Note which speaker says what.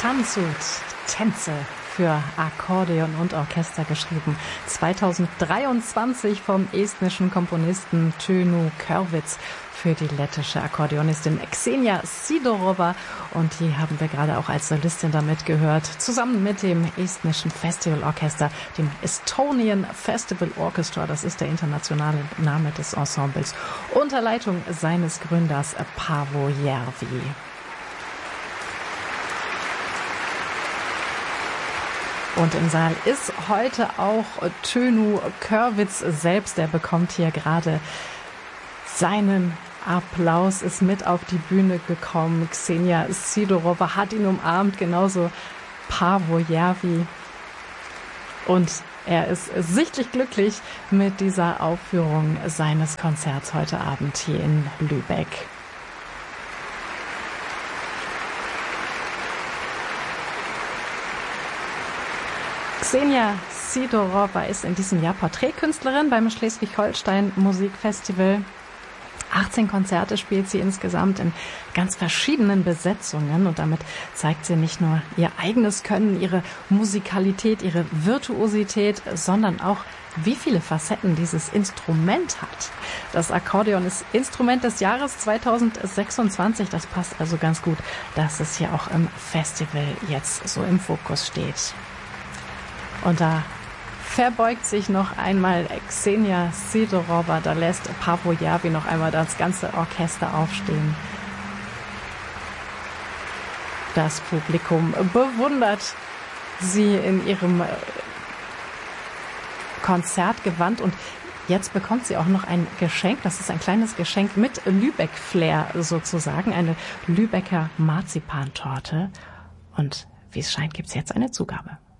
Speaker 1: Tansut, Tänze für Akkordeon und Orchester geschrieben. 2023 vom estnischen Komponisten Tõnu Kõrvits für die lettische Akkordeonistin Ksenia Sidorova. Und die haben wir gerade auch als Solistin damit gehört, zusammen mit dem estnischen Festivalorchester, dem Estonian Festival Orchestra. Das ist der internationale Name des Ensembles, unter Leitung seines Gründers Paavo Järvi. Und im Saal ist heute auch Tõnu Kõrvits selbst. Er bekommt hier gerade seinen Applaus, ist mit auf die Bühne gekommen. Ksenia Sidorova hat ihn umarmt, genauso Paavo Järvi. Und er ist sichtlich glücklich mit dieser Aufführung seines Konzerts heute Abend hier in Lübeck. Ksenia Sidorova ist in diesem Jahr Porträtkünstlerin beim Schleswig-Holstein Musikfestival. 18 Konzerte spielt sie insgesamt in ganz verschiedenen Besetzungen und damit zeigt sie nicht nur ihr eigenes Können, ihre Musikalität, ihre Virtuosität, sondern auch, wie viele Facetten dieses Instrument hat. Das Akkordeon ist Instrument des Jahres 2026. Das passt also ganz gut, dass es hier auch im Festival jetzt so im Fokus steht. Und da verbeugt sich noch einmal Ksenia Sidorova, da lässt Paavo Järvi noch einmal das ganze Orchester aufstehen. Das Publikum bewundert sie in ihrem Konzertgewand und jetzt bekommt sie auch noch ein Geschenk. Das ist ein kleines Geschenk mit Lübeck-Flair sozusagen, eine Lübecker Marzipantorte. Und wie es scheint, gibt es jetzt eine Zugabe.